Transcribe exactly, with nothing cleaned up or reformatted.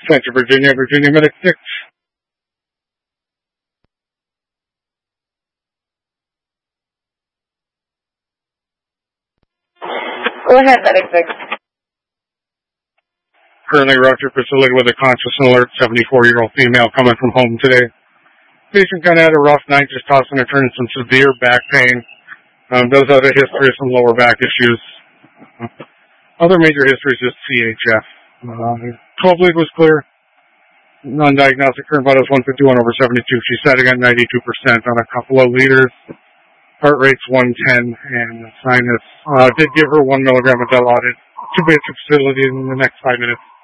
Central Virginia, Virginia Medic six. Go ahead, Medic six. Currently rushed to facility with a conscious and alert seventy-four-year-old female coming from home today. Patient kind of had a rough night, just tossing and turning, some severe back pain. Um, does have a history of some lower back issues. Other major histories is C H F. Uh, twelve lead was clear. Non-diagnostic current vitals one fifty-one over seventy-two. She's setting at ninety-two percent on a couple of liters. Heart rate's one ten, and sinus. Uh, did give her one milligram of Dilaudid. Should be at the facility in the next five minutes.